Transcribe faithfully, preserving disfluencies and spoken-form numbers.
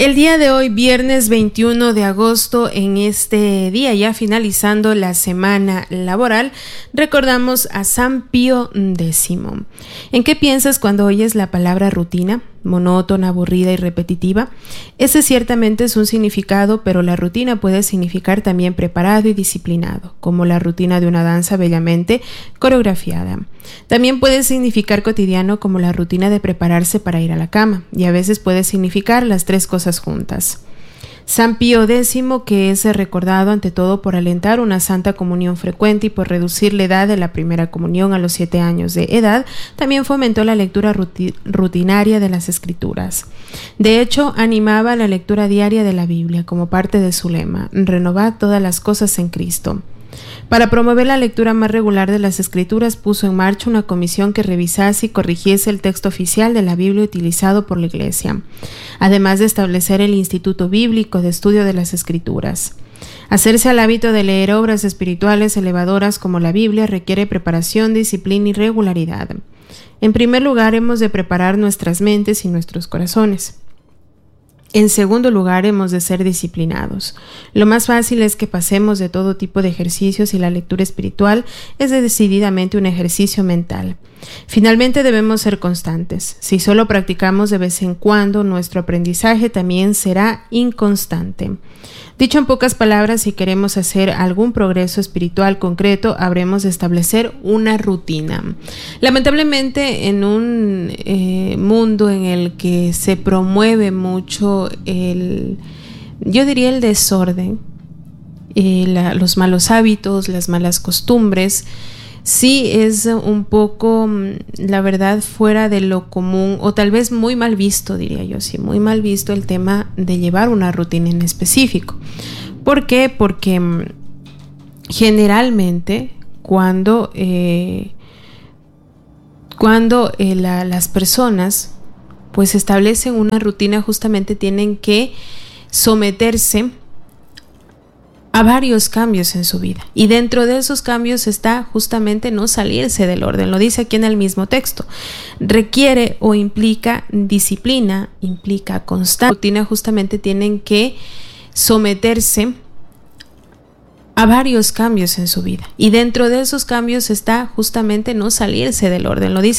El día de hoy, viernes veintiuno de agosto, en este día ya finalizando la semana laboral, recordamos a San Pío X. ¿En qué piensas cuando oyes la palabra rutina? Monótona, aburrida y repetitiva. Ese ciertamente es un significado, pero la rutina puede significar también preparado y disciplinado, como la rutina de una danza bellamente coreografiada. También puede significar cotidiano, como la rutina de prepararse para ir a la cama, y a veces puede significar las tres cosas juntas. San Pío X, que es recordado ante todo por alentar una santa comunión frecuente y por reducir la edad de la primera comunión a los siete años de edad, también fomentó la lectura ruti- rutinaria de las Escrituras. De hecho, animaba la lectura diaria de la Biblia como parte de su lema: renovad todas las cosas en Cristo. Para promover la lectura más regular de las Escrituras, puso en marcha una comisión que revisase y corrigiese el texto oficial de la Biblia utilizado por la Iglesia, además de establecer el Instituto Bíblico de Estudio de las Escrituras. Hacerse al hábito de leer obras espirituales elevadoras como la Biblia requiere preparación, disciplina y regularidad. En primer lugar, hemos de preparar nuestras mentes y nuestros corazones. En segundo lugar, hemos de ser disciplinados. Lo más fácil es que pasemos de todo tipo de ejercicios y la lectura espiritual es decididamente un ejercicio mental. Finalmente, debemos ser constantes. Si solo practicamos de vez en cuando, nuestro aprendizaje también será inconstante. Dicho en pocas palabras, si queremos hacer algún progreso espiritual concreto, habremos de establecer una rutina. Lamentablemente, en un eh, mundo en el que se promueve mucho el, yo diría el desorden, eh, la, los malos hábitos, las malas costumbres, sí es un poco, la verdad, fuera de lo común, o tal vez muy mal visto, diría yo, sí, muy mal visto el tema de llevar una rutina en específico. ¿Por qué? Porque generalmente cuando, eh, cuando eh, la, las personas pues establecen una rutina, justamente tienen que someterse a varios cambios en su vida, y dentro de esos cambios está justamente no salirse del orden. Lo dice aquí en el mismo texto: requiere o implica disciplina, implica constancia. Rutina justamente tienen que someterse a varios cambios en su vida, y dentro de esos cambios está justamente no salirse del orden. Lo dice